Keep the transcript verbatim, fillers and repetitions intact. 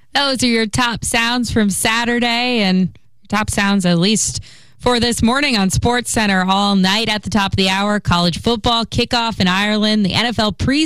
Those are your top sounds from Saturday, and top sounds at least for this morning on SportsCenter all night at the top of the hour. College football kickoff in Ireland, the N F L pre